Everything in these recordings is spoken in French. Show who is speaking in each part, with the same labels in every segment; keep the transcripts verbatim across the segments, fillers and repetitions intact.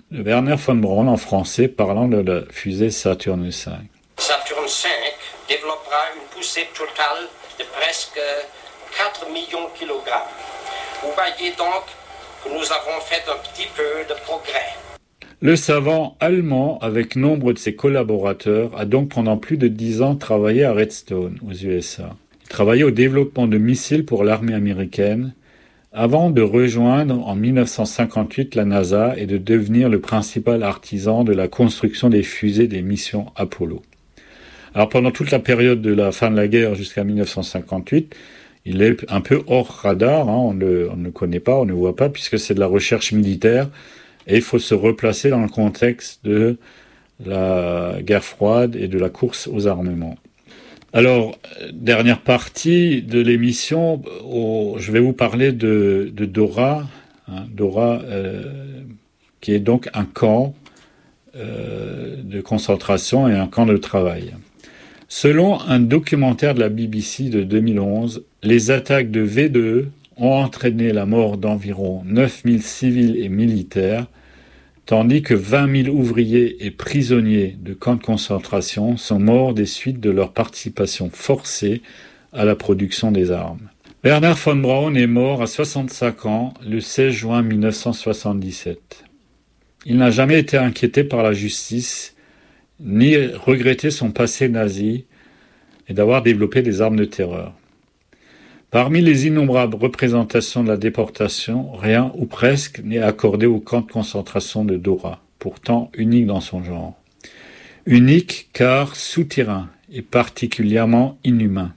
Speaker 1: de Wernher von Braun en français parlant de la fusée Saturne cinq.
Speaker 2: Saturne cinq développera une poussée totale de presque quatre millions de kilogrammes. Vous voyez donc que nous avons fait un petit peu de progrès.
Speaker 1: Le savant allemand, avec nombre de ses collaborateurs, a donc pendant plus de dix ans travaillé à Redstone, aux U S A. Il travaillait au développement de missiles pour l'armée américaine, avant de rejoindre en dix-neuf cent cinquante-huit la NASA et de devenir le principal artisan de la construction des fusées des missions Apollo. Alors pendant toute la période de la fin de la guerre jusqu'à dix-neuf cent cinquante-huit, il est un peu hors radar, hein, on ne, on ne le connaît pas, on ne le voit pas, puisque c'est de la recherche militaire, et il faut se replacer dans le contexte de la guerre froide et de la course aux armements. Alors, dernière partie de l'émission, oh, je vais vous parler de, de Dora, hein, Dora euh, qui est donc un camp euh, de concentration et un camp de travail. Selon un documentaire de la B B C de deux mille onze, les attaques de V deux E ont entraîné la mort d'environ neuf mille civils et militaires, tandis que vingt mille ouvriers et prisonniers de camps de concentration sont morts des suites de leur participation forcée à la production des armes. Wernher von Braun est mort à soixante-cinq ans le seize juin dix-neuf cent soixante-dix-sept. Il n'a jamais été inquiété par la justice, ni regretté son passé nazi et d'avoir développé des armes de terreur. Parmi les innombrables représentations de la déportation, rien ou presque n'est accordé au camp de concentration de Dora, pourtant unique dans son genre. Unique car souterrain et particulièrement inhumain.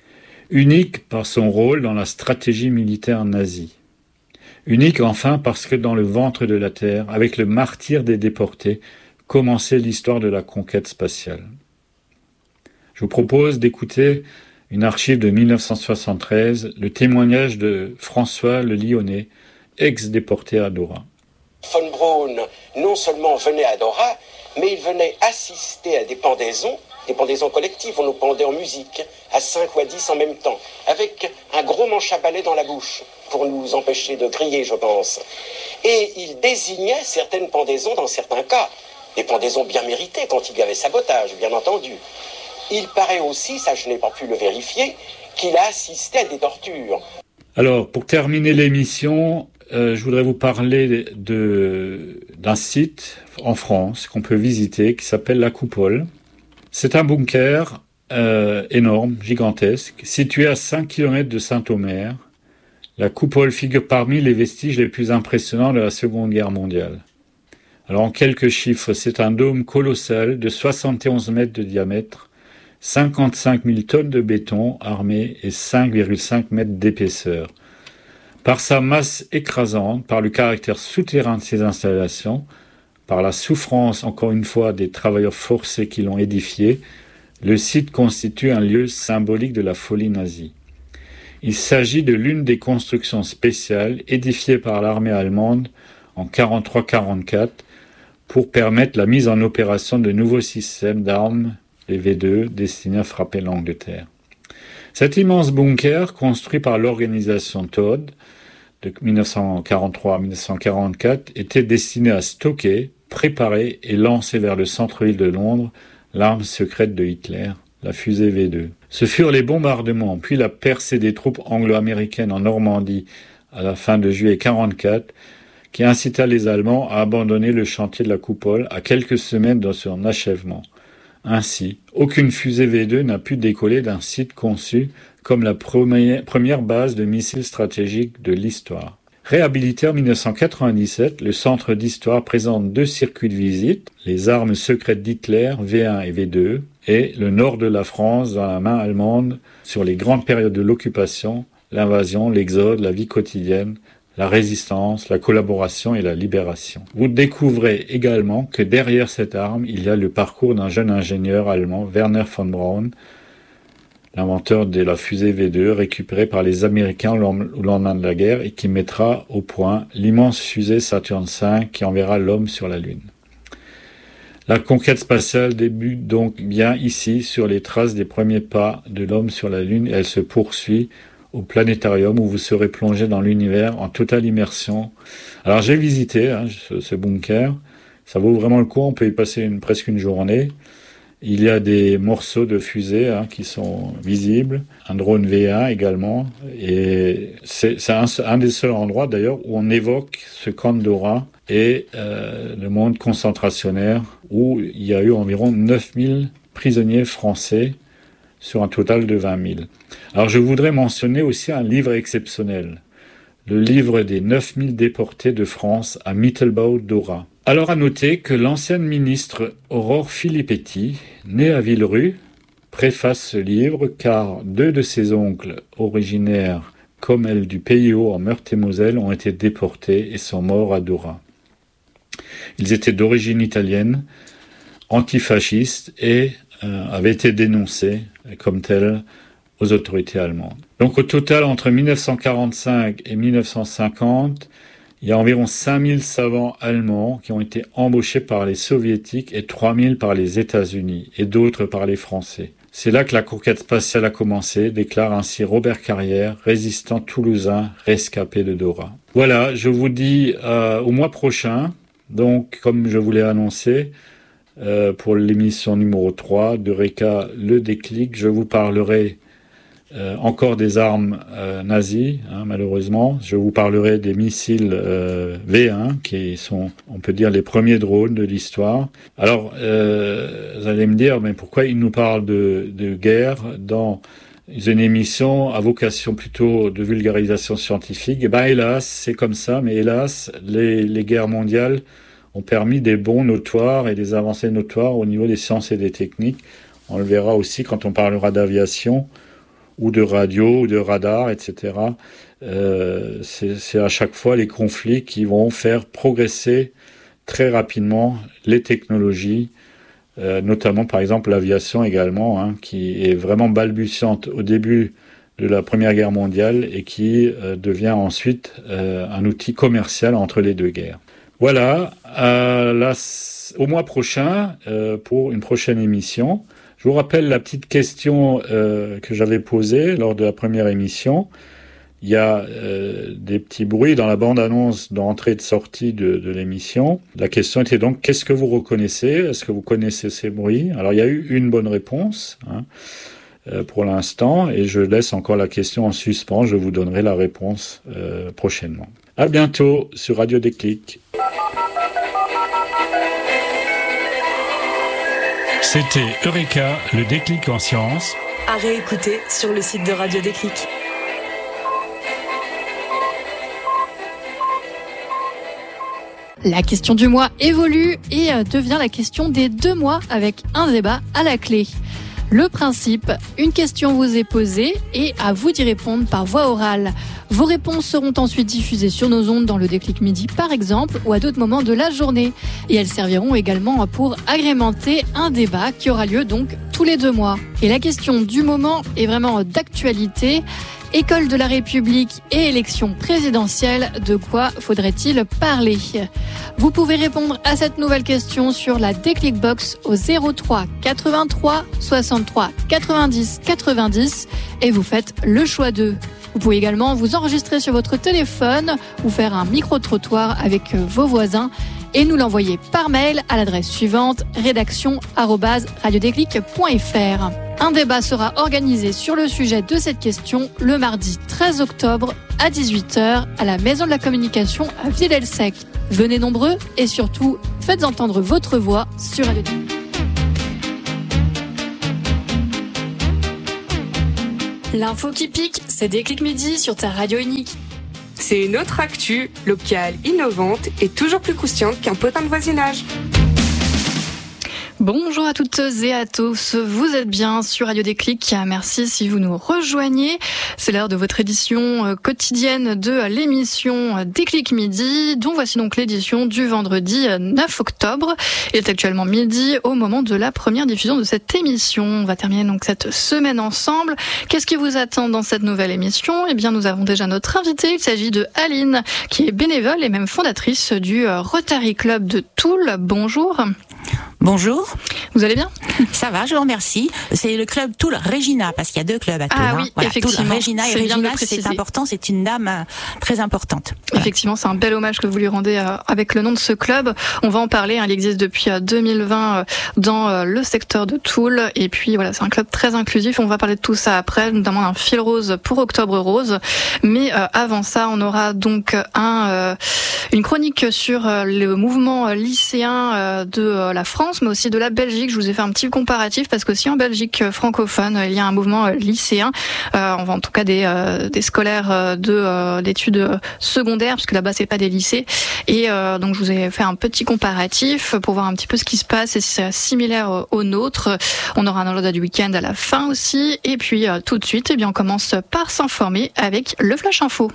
Speaker 1: Unique par son rôle dans la stratégie militaire nazie. Unique enfin parce que dans le ventre de la Terre, avec le martyre des déportés, commençait l'histoire de la conquête spatiale. Je vous propose d'écouter une archive de dix-neuf cent soixante-treize, le témoignage de François le Lyonnais, ex-déporté à Dora.
Speaker 3: Von Braun non seulement venait à Dora, mais il venait assister à des pendaisons, des pendaisons collectives, on nous pendait en musique, à cinq ou à dix en même temps, avec un gros manche à balai dans la bouche, pour nous empêcher de crier, je pense. Et il désignait certaines pendaisons dans certains cas, des pendaisons bien méritées quand il y avait sabotage, bien entendu. Il paraît aussi, ça je n'ai pas pu le vérifier, qu'il a assisté à des tortures.
Speaker 1: Alors, pour terminer l'émission, euh, je voudrais vous parler de, d'un site en France qu'on peut visiter qui s'appelle La Coupole. C'est un bunker euh, énorme, gigantesque, situé à cinq kilomètres de Saint-Omer. La Coupole figure parmi les vestiges les plus impressionnants de la Seconde Guerre mondiale. Alors, en quelques chiffres, c'est un dôme colossal de soixante et onze mètres de diamètre, cinquante-cinq mille tonnes de béton armé et cinq virgule cinq mètres d'épaisseur. Par sa masse écrasante, par le caractère souterrain de ses installations, par la souffrance, encore une fois, des travailleurs forcés qui l'ont édifié, le site constitue un lieu symbolique de la folie nazie. Il s'agit de l'une des constructions spéciales édifiées par l'armée allemande en quarante-trois quarante-quatre pour permettre la mise en opération de nouveaux systèmes d'armes, les V deux E, destinés à frapper l'Angleterre. Cet immense bunker, construit par l'organisation Todt de dix-neuf cent quarante-trois à dix-neuf cent quarante-quatre, était destiné à stocker, préparer et lancer vers le centre-ville de Londres l'arme secrète de Hitler, la fusée V deux. Ce furent les bombardements, puis la percée des troupes anglo-américaines en Normandie à la fin de juillet quarante-quatre, qui incita les Allemands à abandonner le chantier de la Coupole à quelques semaines de son achèvement. Ainsi, aucune fusée V deux n'a pu décoller d'un site conçu comme la première, première base de missiles stratégiques de l'histoire. Réhabilité en dix-neuf cent quatre-vingt-dix-sept, le centre d'histoire présente deux circuits de visite, les armes secrètes d'Hitler, V un et V deux, et le nord de la France dans la main allemande sur les grandes périodes de l'occupation, l'invasion, l'exode, la vie quotidienne, la résistance, la collaboration et la libération. Vous découvrez également que derrière cette arme, il y a le parcours d'un jeune ingénieur allemand, Wernher von Braun, l'inventeur de la fusée V deux, récupérée par les Américains au lendemain de la guerre et qui mettra au point l'immense fusée Saturne cinq qui enverra l'homme sur la Lune. La conquête spatiale débute donc bien ici, sur les traces des premiers pas de l'homme sur la Lune, et elle se poursuit au planétarium où vous serez plongé dans l'univers en totale immersion. Alors j'ai visité hein, ce, ce bunker, Ça vaut vraiment le coup, on peut y passer une, presque une journée. Il y a des morceaux de fusée hein, qui sont visibles, un drone V un également, et c'est, c'est un, un des seuls endroits d'ailleurs où on évoque ce camp de Dora et euh, le monde concentrationnaire où il y a eu environ neuf mille prisonniers français sur un total de vingt mille. Alors je voudrais mentionner aussi un livre exceptionnel, le livre des neuf mille déportés de France à Mittelbau-Dora. Alors à noter que l'ancienne ministre Aurore Filippetti, née à Villerue, préface ce livre car deux de ses oncles originaires comme elle du Pays Haut en Meurthe-et-Moselle ont été déportés et sont morts à Dora. Ils étaient d'origine italienne, antifascistes et euh, avaient été dénoncés comme tels aux autorités allemandes. Donc au total, entre dix-neuf cent quarante-cinq et dix-neuf cent cinquante, il y a environ cinq mille savants allemands qui ont été embauchés par les soviétiques et trois mille par les États-Unis et d'autres par les Français. C'est là que la conquête spatiale a commencé, déclare ainsi Robert Carrière, résistant toulousain rescapé de Dora. Voilà, je vous dis euh, au mois prochain, donc comme je vous l'ai annoncé, euh, pour l'émission numéro trois d'Eureka, le déclic, je vous parlerai Euh, encore des armes euh, nazies, hein, malheureusement. Je vous parlerai des missiles euh, V un, qui sont, on peut dire, les premiers drones de l'histoire. Alors, euh, vous allez me dire, mais pourquoi il nous parle de, de guerre dans une émission à vocation plutôt de vulgarisation scientifique? Eh ben, hélas, c'est comme ça, mais hélas, les, les guerres mondiales ont permis des bons notoires et des avancées notoires au niveau des sciences et des techniques. On le verra aussi quand on parlera d'aviation, ou de radio, ou de radar, et cetera. Euh, c'est, c'est à chaque fois les conflits qui vont faire progresser très rapidement les technologies, euh, notamment par exemple l'aviation également, hein, qui est vraiment balbutiante au début de la Première Guerre mondiale et qui euh, devient ensuite euh, un outil commercial entre les deux guerres. Voilà, euh, là, au mois prochain, euh, pour une prochaine émission. Je vous rappelle la petite question euh, que j'avais posée lors de la première émission. Il y a euh, des petits bruits dans la bande-annonce d'entrée et de sortie de, de l'émission. La question était donc, qu'est-ce que vous reconnaissez? Est-ce que vous connaissez ces bruits? Alors, il y a eu une bonne réponse hein, euh, pour l'instant, et je laisse encore la question en suspens. Je vous donnerai la réponse euh, prochainement. À bientôt sur Radio Déclic.
Speaker 4: C'était Eureka, le déclic en sciences.
Speaker 5: À réécouter sur le site de Radio Déclic.
Speaker 6: La question du mois évolue et devient la question des deux mois avec un débat à la clé. Le principe, une question vous est posée et à vous d'y répondre par voie orale. Vos réponses seront ensuite diffusées sur nos ondes dans le Déclic Midi par exemple ou à d'autres moments de la journée. Et elles serviront également pour agrémenter un débat qui aura lieu donc tous les deux mois. Et la question du moment est vraiment d'actualité. École de la République et élection présidentielle, de quoi faudrait-il parler? Vous pouvez répondre à cette nouvelle question sur la Déclic Box au zéro trois quatre-vingt-trois soixante-trois quatre-vingt-dix quatre-vingt-dix et vous faites le choix d'eux. Vous pouvez également vous enregistrer sur votre téléphone ou faire un micro-trottoir avec vos voisins et nous l'envoyer par mail à l'adresse suivante rédaction arobase radiodéclic point fr. Un débat sera organisé sur le sujet de cette question le mardi treize octobre à dix-huit heures à la Maison de la Communication à Vielle-le-Sec. Venez nombreux et surtout, faites entendre votre voix sur Radio Déclic. L'info qui pique, c'est Déclic Midi sur ta radio unique.
Speaker 5: C'est une autre actu, locale, innovante et toujours plus croustillante qu'un potin de voisinage.
Speaker 6: Bonjour à toutes et à tous, vous êtes bien sur Radio Déclic, merci si vous nous rejoignez. C'est l'heure de votre édition quotidienne de l'émission Déclic Midi, dont voici donc l'édition du vendredi neuf octobre. Il est actuellement midi au moment de la première diffusion de cette émission. On va terminer donc cette semaine ensemble. Qu'est-ce qui vous attend dans cette nouvelle émission? Eh bien, nous avons déjà notre invitée, il s'agit de Aline, qui est bénévole et même fondatrice du Rotary Club de Toul. Bonjour.
Speaker 7: Bonjour.
Speaker 6: Vous allez bien ?
Speaker 7: Ça va, je vous remercie. C'est le club Toul Regina, parce qu'il y a deux clubs à Toul.
Speaker 6: Ah
Speaker 7: hein.
Speaker 6: oui,
Speaker 7: voilà,
Speaker 6: effectivement.
Speaker 7: Toul Regina et
Speaker 6: c'est
Speaker 7: Regina, c'est important, c'est une dame euh, très importante. Voilà.
Speaker 6: Effectivement, c'est un bel hommage que vous lui rendez euh, avec le nom de ce club. On va en parler, hein, il existe depuis euh, deux mille vingt euh, dans euh, le secteur de Toul. Et puis voilà, c'est un club très inclusif. On va parler de tout ça après, notamment un fil rose pour Octobre Rose. Mais euh, avant ça, on aura donc un, euh, une chronique sur euh, le mouvement lycéen euh, de euh, la France, mais aussi de la Belgique. Je vous ai fait un petit comparatif parce qu'aussi en Belgique euh, francophone, il y a un mouvement euh, lycéen, euh, en tout cas des, euh, des scolaires euh, de euh, d'études secondaires, parce que là-bas c'est pas des lycées. Et euh, donc je vous ai fait un petit comparatif pour voir un petit peu ce qui se passe et si c'est similaire euh, au nôtre. On aura un agenda du week-end à la fin aussi. Et puis euh, tout de suite, eh bien on commence par s'informer avec le Flash Info.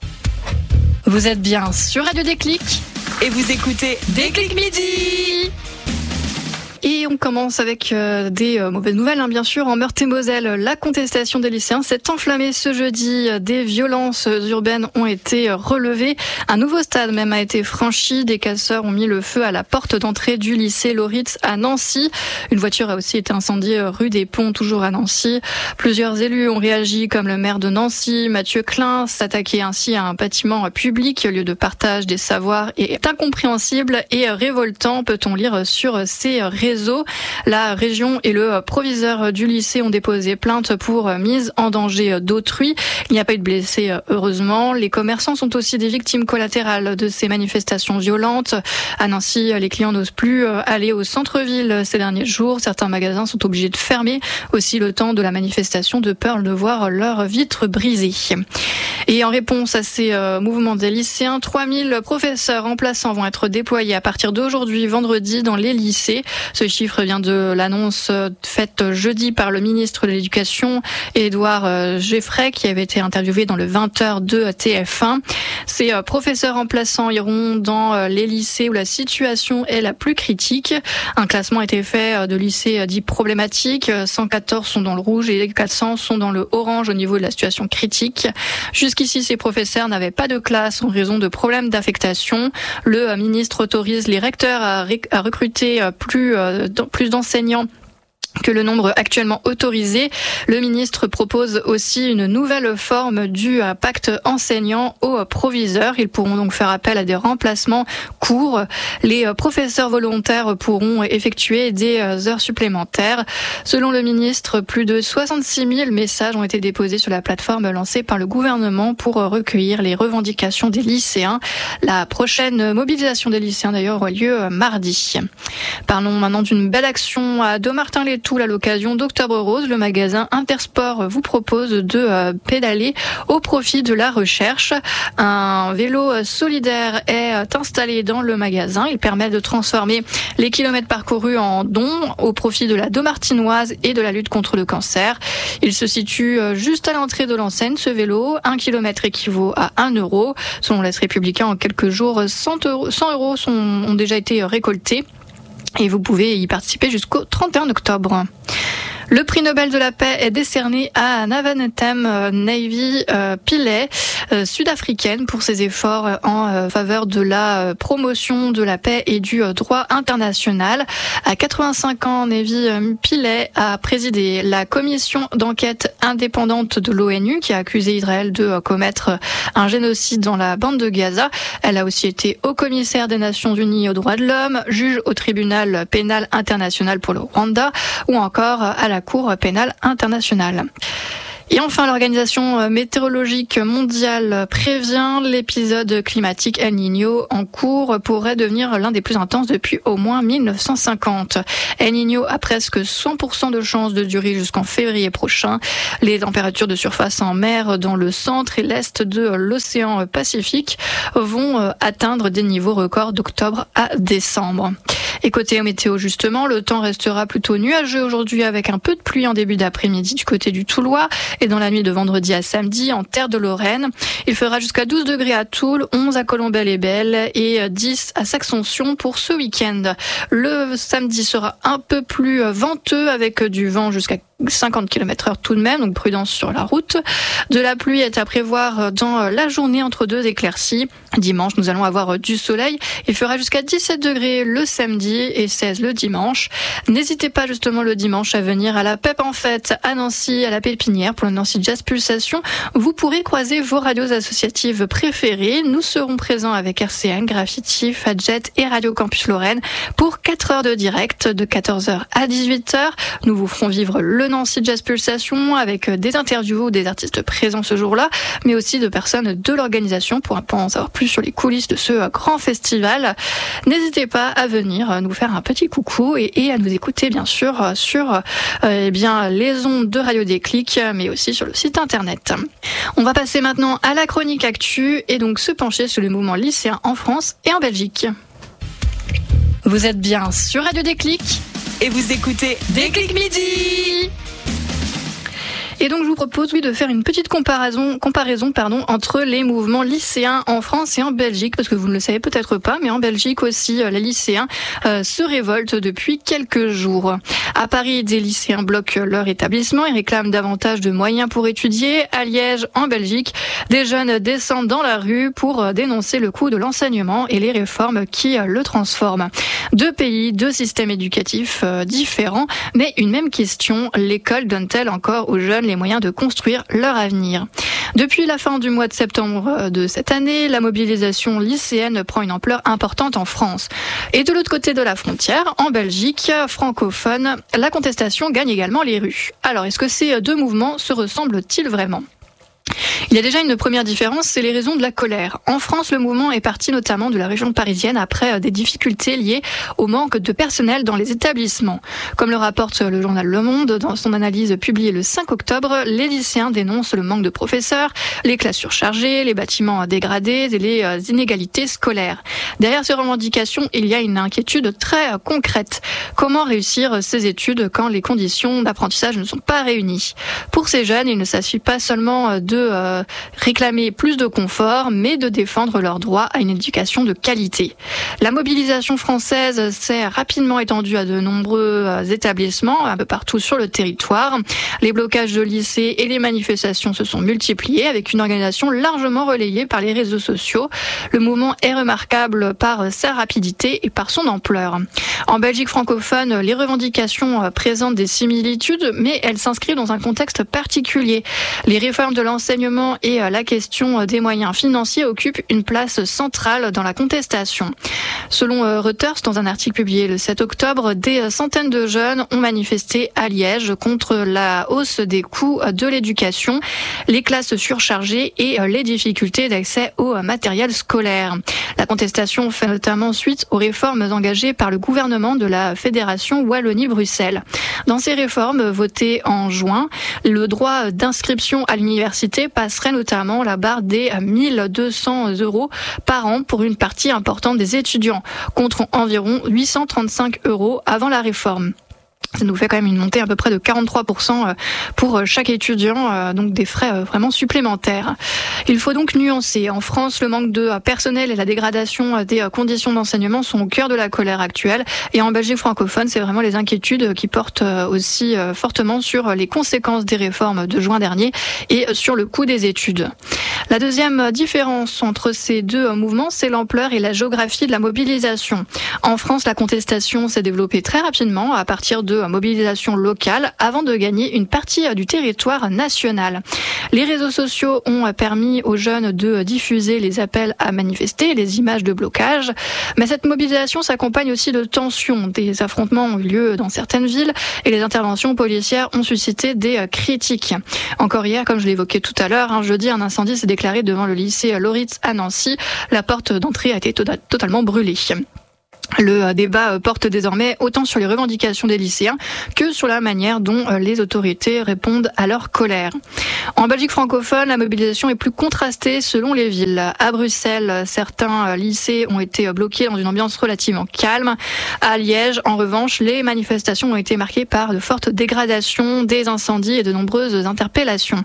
Speaker 6: Vous êtes bien sur Radio Déclic
Speaker 8: et vous écoutez Déclic Midi.
Speaker 6: Et on commence avec euh, des euh, mauvaises nouvelles, hein, bien sûr. En Meurthe-et-Moselle, la contestation des lycéens s'est enflammée ce jeudi. Des violences urbaines ont été relevées. Un nouveau stade même a été franchi. Des casseurs ont mis le feu à la porte d'entrée du lycée Loritz à Nancy. Une voiture a aussi été incendiée rue des Ponts, toujours à Nancy. Plusieurs élus ont réagi, comme le maire de Nancy, Mathieu Klein. S'attaquer ainsi à un bâtiment public, lieu de partage des savoirs, est incompréhensible et révoltant, peut-on lire sur ces réseaux. La région et le proviseur du lycée ont déposé plainte pour mise en danger d'autrui. Il n'y a pas eu de blessés, heureusement. Les commerçants sont aussi des victimes collatérales de ces manifestations violentes. À Nancy, les clients n'osent plus aller au centre-ville ces derniers jours. Certains magasins sont obligés de fermer aussi le temps de la manifestation, de peur de voir leurs vitres brisées. Et en réponse à ces euh, mouvements des lycéens, trois mille professeurs remplaçants vont être déployés à partir d'aujourd'hui, vendredi, dans les lycées. Ce chiffre vient de l'annonce faite jeudi par le ministre de l'Éducation, Édouard Geffray, qui avait été interviewé dans le vingt heures de T F un. Ces euh, professeurs remplaçants iront dans euh, les lycées où la situation est la plus critique. Un classement a été fait de lycées dits problématiques. cent quatorze sont dans le rouge et quatre cents sont dans le orange au niveau de la situation critique. Jusqu'ici, ces professeurs n'avaient pas de classe en raison de problèmes d'affectation. Le ministre autorise les recteurs à, rec- à recruter plus, euh, plus d'enseignants que le nombre actuellement autorisé. Le ministre propose aussi une nouvelle forme du pacte enseignant aux proviseurs. Ils pourront donc faire appel à des remplacements courts. Les professeurs volontaires pourront effectuer des heures supplémentaires. Selon le ministre, plus de soixante-six mille messages ont été déposés sur la plateforme lancée par le gouvernement pour recueillir les revendications des lycéens. La prochaine mobilisation des lycéens d'ailleurs aura lieu mardi. Parlons maintenant d'une belle action à Dommartin-les-Toul à l'occasion d'Octobre Rose. Le magasin Intersport vous propose de euh, pédaler au profit de la recherche. Un vélo solidaire est installé dans le magasin. Il permet de transformer les kilomètres parcourus en dons au profit de la Dommartinoise et de la lutte contre le cancer. Il se situe juste à l'entrée de l'enseigne. Ce vélo, un kilomètre équivaut à un euro. Selon l'Est républicain, en quelques jours, cent euros, cent euros sont, ont déjà été récoltés. Et vous pouvez y participer jusqu'au trente et un octobre. Le prix Nobel de la paix est décerné à Navenetem Navy euh, Pillay, euh, sud-africaine, pour ses efforts en euh, faveur de la euh, promotion de la paix et du euh, droit international. À quatre-vingt-cinq ans, Navy Pillay a présidé la commission d'enquête indépendante de l'ONU qui a accusé Israël de euh, commettre un génocide dans la bande de Gaza. Elle a aussi été haut-commissaire des Nations Unies aux droits de l'homme, juge au tribunal pénal international pour le Rwanda ou encore à la la Cour pénale internationale. Et enfin, l'Organisation météorologique mondiale prévient l'épisode climatique El Niño en cours pourrait devenir l'un des plus intenses depuis au moins mille neuf cent cinquante. El Niño a presque cent pour cent de chances de durer jusqu'en février prochain. Les températures de surface en mer dans le centre et l'est de l'océan Pacifique vont atteindre des niveaux records d'octobre à décembre. Et côté météo, justement, le temps restera plutôt nuageux aujourd'hui avec un peu de pluie en début d'après-midi du côté du Toulois et dans la nuit de vendredi à samedi en terre de Lorraine. Il fera jusqu'à douze degrés à Toul, onze à Colombelles-les-Belles et dix à Saxonsion pour ce week-end. Le samedi sera un peu plus venteux avec du vent jusqu'à cinquante kilomètres heure tout de même, donc prudence sur la route. De la pluie est à prévoir dans la journée entre deux éclaircies. Dimanche, nous allons avoir du soleil. Il fera jusqu'à dix-sept degrés le samedi et seize le dimanche. N'hésitez pas justement le dimanche à venir à la P E P en fête à Nancy, à la Pépinière pour le Nancy Jazz Pulsation. Vous pourrez croiser vos radios associatives préférées. Nous serons présents avec R C N, Graffiti, Fadjet et Radio Campus Lorraine pour quatre heures de direct de quatorze heures à dix-huit heures. Nous vous ferons vivre le Nancy Jazz Pulsation avec des interviews des artistes présents ce jour-là, mais aussi de personnes de l'organisation pour en savoir plus sur les coulisses de ce grand festival. N'hésitez pas à venir nous faire un petit coucou et, et à nous écouter bien sûr sur euh, eh bien les ondes de Radio Déclic, mais aussi sur le site internet. On va passer maintenant à la chronique actu et donc se pencher sur le mouvement lycéen en France et en Belgique. Vous êtes bien sur Radio Déclic
Speaker 8: et vous écoutez Déclic Midi.
Speaker 6: Et donc je vous propose oui de faire une petite comparaison, comparaison pardon, entre les mouvements lycéens en France et en Belgique, parce que vous ne le savez peut-être pas, mais en Belgique aussi, les lycéens euh, se révoltent depuis quelques jours. À Paris, des lycéens bloquent leur établissement et réclament davantage de moyens pour étudier. À Liège, en Belgique, des jeunes descendent dans la rue pour dénoncer le coût de l'enseignement et les réformes qui le transforment. Deux pays, deux systèmes éducatifs euh, différents, mais une même question, l'école donne-t-elle encore aux jeunes les moyens de construire leur avenir? Depuis la fin du mois de septembre de cette année, la mobilisation lycéenne prend une ampleur importante en France. Et de l'autre côté de la frontière, en Belgique francophone, la contestation gagne également les rues. Alors, est-ce que ces deux mouvements se ressemblent-ils vraiment ? Il y a déjà une première différence, c'est les raisons de la colère. En France, le mouvement est parti notamment de la région parisienne après des difficultés liées au manque de personnel dans les établissements. Comme le rapporte le journal Le Monde dans son analyse publiée le cinq octobre, les lycéens dénoncent le manque de professeurs, les classes surchargées, les bâtiments dégradés et les inégalités scolaires. Derrière ces revendications, il y a une inquiétude très concrète. Comment réussir ces études quand les conditions d'apprentissage ne sont pas réunies ? Pour ces jeunes, il ne s'agit pas seulement de euh, réclamer plus de confort, mais de défendre leur droit à une éducation de qualité. La mobilisation française s'est rapidement étendue à de nombreux établissements, un peu partout sur le territoire. Les blocages de lycées et les manifestations se sont multipliés avec une organisation largement relayée par les réseaux sociaux. Le mouvement est remarquable par sa rapidité et par son ampleur. En Belgique francophone, les revendications présentent des similitudes, mais elles s'inscrivent dans un contexte particulier. Les réformes de l'enseignement et la question des moyens financiers occupent une place centrale dans la contestation. Selon Reuters, dans un article publié le sept octobre, des centaines de jeunes ont manifesté à Liège contre la hausse des coûts de l'éducation, les classes surchargées et les difficultés d'accès au matériel scolaire. La contestation fait notamment suite aux réformes engagées par le gouvernement de la Fédération Wallonie-Bruxelles. Dans ces réformes votées en juin, le droit d'inscription à l'université passerait notamment la barre des mille deux cents euros par an pour une partie importante des étudiants, contre environ huit cent trente-cinq euros avant la réforme. Ça nous fait quand même une montée à peu près de quarante-trois pour cent pour chaque étudiant, donc des frais vraiment supplémentaires. Il faut donc nuancer. En France, le manque de personnel et la dégradation des conditions d'enseignement sont au cœur de la colère actuelle. Et en Belgique francophone, c'est vraiment les inquiétudes qui portent aussi fortement sur les conséquences des réformes de juin dernier et sur le coût des études. La deuxième différence entre ces deux mouvements, c'est l'ampleur et la géographie de la mobilisation. En France, la contestation s'est développée très rapidement à partir de mobilisation locale avant de gagner une partie du territoire national. Les réseaux sociaux ont permis aux jeunes de diffuser les appels à manifester, les images de blocage, mais cette mobilisation s'accompagne aussi de tensions. Des affrontements ont eu lieu dans certaines villes et les interventions policières ont suscité des critiques. Encore hier, comme je l'évoquais tout à l'heure, un jeudi, un incendie s'est déclaré devant le lycée Loritz à Nancy. La porte d'entrée a été to- totalement brûlée. Le débat porte désormais autant sur les revendications des lycéens que sur la manière dont les autorités répondent à leur colère. En Belgique francophone, la mobilisation est plus contrastée selon les villes. À Bruxelles, certains lycées ont été bloqués dans une ambiance relativement calme. À Liège, en revanche, les manifestations ont été marquées par de fortes dégradations, des incendies et de nombreuses interpellations.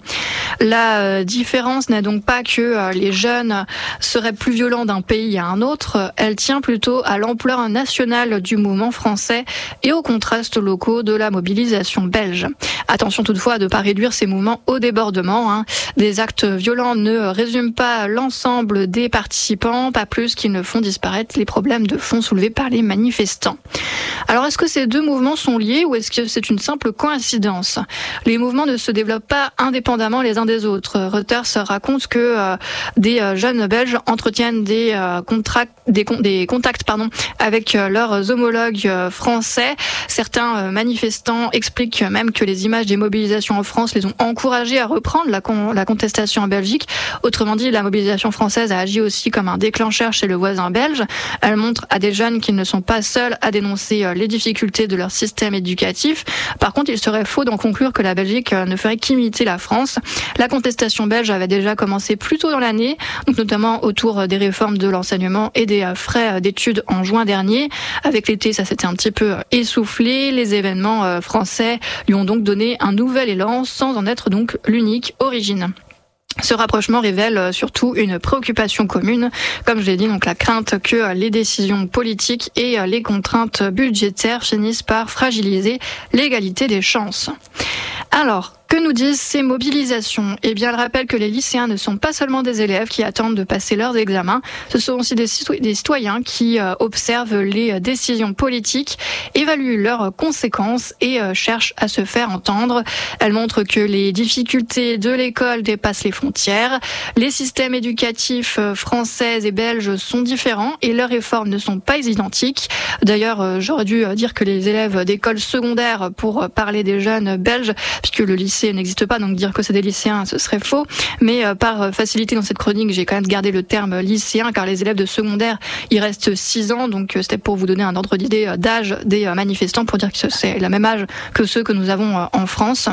Speaker 6: La différence n'est donc pas que les jeunes seraient plus violents d'un pays à un autre, elle tient plutôt à l'ampleur couleurs nationales du mouvement français et aux contrastes locaux de la mobilisation belge. Attention toutefois à ne pas réduire ces mouvements au débordement. Hein. Des actes violents ne résument pas l'ensemble des participants, pas plus qu'ils ne font disparaître les problèmes de fond soulevés par les manifestants. Alors est-ce que ces deux mouvements sont liés ou est-ce que c'est une simple coïncidence ? Les mouvements ne se développent pas indépendamment les uns des autres. Reuters raconte que euh, des euh, jeunes Belges entretiennent des, euh, contracts, des, des contacts pardon, avec euh, leurs homologues euh, français. Certains euh, manifestants expliquent même que les images des mobilisations en France les ont encouragés à reprendre la, con, la contestation en Belgique. Autrement dit, la mobilisation française a agi aussi comme un déclencheur chez le voisin belge. Elle montre à des jeunes qu'ils ne sont pas seuls à dénoncer euh, les difficultés de leur système éducatif. Par contre, il serait faux d'en conclure que la Belgique euh, ne ferait qu'imiter la France. La contestation belge avait déjà commencé plus tôt dans l'année, donc notamment autour des réformes de l'enseignement et des frais d'études en juin dernier. Avec l'été, ça s'était un petit peu essoufflé. Les événements français lui ont donc donné un nouvel élan sans en être donc l'unique origine. Ce rapprochement révèle surtout une préoccupation commune, comme je l'ai dit, donc la crainte que les décisions politiques et les contraintes budgétaires finissent par fragiliser l'égalité des chances. Alors, que nous disent ces mobilisations ? Eh bien, elle rappelle que les lycéens ne sont pas seulement des élèves qui attendent de passer leurs examens, ce sont aussi des citoyens qui euh, observent les décisions politiques, évaluent leurs conséquences et euh, cherchent à se faire entendre. Elle montre que les difficultés de l'école dépassent les frontières. Les systèmes éducatifs français et belges sont différents et leurs réformes ne sont pas identiques. D'ailleurs, euh, j'aurais dû dire que les élèves d'école secondaire pour parler des jeunes belges, puisque le lycée n'existe pas, donc dire que c'est des lycéens, ce serait faux. Mais euh, par facilité dans cette chronique, j'ai quand même gardé le terme lycéen, car les élèves de secondaire, il reste six ans, donc euh, c'était pour vous donner un ordre d'idée euh, d'âge des euh, manifestants, pour dire que c'est le même âge que ceux que nous avons euh, en France.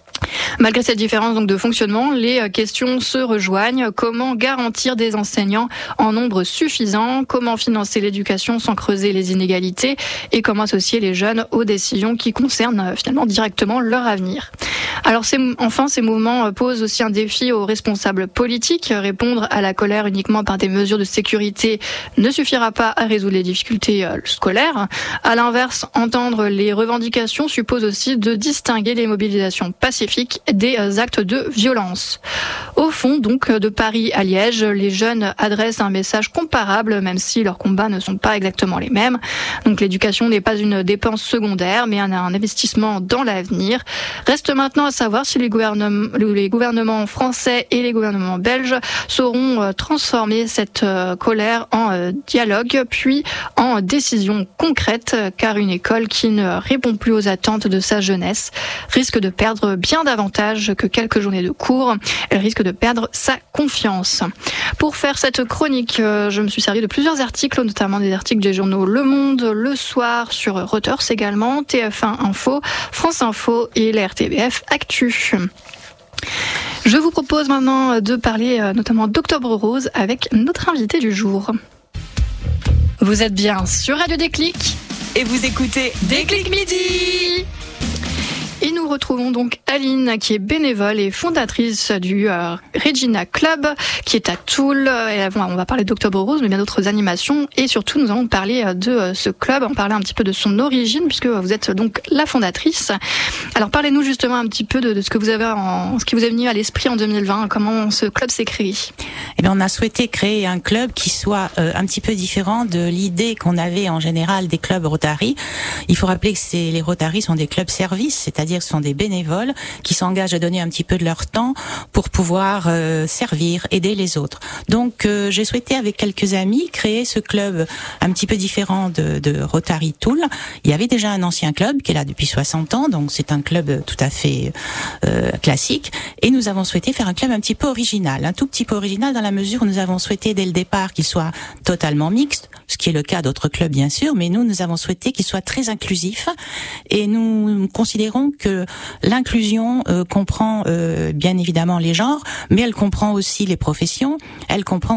Speaker 6: Malgré cette différence donc de fonctionnement, les questions se rejoignent. Comment garantir des enseignants en nombre suffisant ? Comment financer l'éducation sans creuser les inégalités ? Et comment associer les jeunes aux décisions qui concernent finalement directement leur avenir ? Alors ces, enfin, ces mouvements posent aussi un défi aux responsables politiques. Répondre à la colère uniquement par des mesures de sécurité ne suffira pas à résoudre les difficultés scolaires. À l'inverse, entendre les revendications suppose aussi de distinguer les mobilisations pacifiques des actes de violence. Au fond, donc, de Paris à Liège, les jeunes adressent un message comparable, même si leurs combats ne sont pas exactement les mêmes. Donc l'éducation n'est pas une dépense secondaire, mais un, un investissement dans l'avenir. Reste maintenant à savoir si les gouvernements, les gouvernements français et les gouvernements belges sauront transformer cette colère en dialogue, puis en décision concrète, car une école qui ne répond plus aux attentes de sa jeunesse risque de perdre bien davantage que quelques journées de cours. Elle risque de perdre sa confiance. Pour faire cette chronique, je me suis servi de plusieurs articles, notamment des articles des journaux Le Monde, Le Soir, sur Reuters également, T F un Info, France Info et la R T B F Actu. Je vous propose maintenant de parler notamment d'Octobre Rose avec notre invité du jour. Vous êtes bien sur Radio Déclic
Speaker 8: et vous écoutez Déclic Midi.
Speaker 6: Et nous retrouvons donc Aline, qui est bénévole et fondatrice du euh, Regina Club, qui est à Toul. Et on va parler d'Octobre Rose, mais bien d'autres animations. Et surtout, nous allons parler de euh, ce club, on parler un petit peu de son origine, puisque vous êtes donc la fondatrice. Alors, parlez-nous justement un petit peu de, de ce que vous avez en, ce qui vous est venu à l'esprit en deux mille vingt. Comment ce club s'est créé ?
Speaker 7: Eh bien, on a souhaité créer un club qui soit euh, un petit peu différent de l'idée qu'on avait en général des clubs Rotary. Il faut rappeler que c'est, les Rotary sont des clubs services, c'est-à-dire ce sont des bénévoles qui s'engagent à donner un petit peu de leur temps pour pouvoir euh, servir, aider les autres. Donc euh, j'ai souhaité avec quelques amis créer ce club un petit peu différent de, de Rotary Toul. Il y avait déjà un ancien club qui est là depuis soixante ans, donc c'est un club tout à fait euh, classique. Et nous avons souhaité faire un club un petit peu original, un tout petit peu original dans la mesure où nous avons souhaité dès le départ qu'il soit totalement mixte, ce qui est le cas d'autres clubs bien sûr, mais nous, nous avons souhaité qu'il soit très inclusif et nous considérons que l'inclusion euh, comprend euh, bien évidemment les genres, mais elle comprend aussi les professions, elle comprend